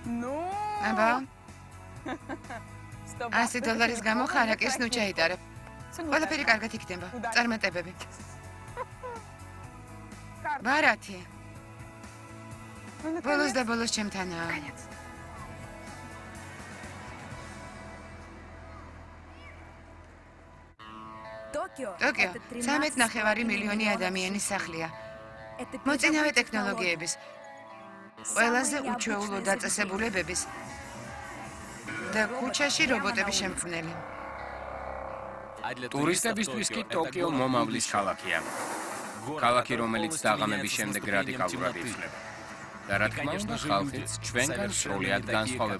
აბა $100 გამო ხარაკის ნუ ჩაიტარებ. ყველაფერი კარგად იქნება. წარმატებები. ბარათი. ბოლოს და ბოლოს ჩემთანაა. ტოკიო 13.5 მილიონი ადამიანის სახლია. მოწინავე ტექნოლოგიების, ყველაზე უჩვეულო დაწესებულებების და ქუჩაში რობოტების შემქმნელი. ტურისტებისთვის კი ტოკიო მომავლის ქალაქია. ქალაქი, რომელიც დაღამების შემდეგ რადიკალურად იცვლება. და რა თქმა უნდა, ხალხიც ჩვენგან სრულიად განსხვავებული.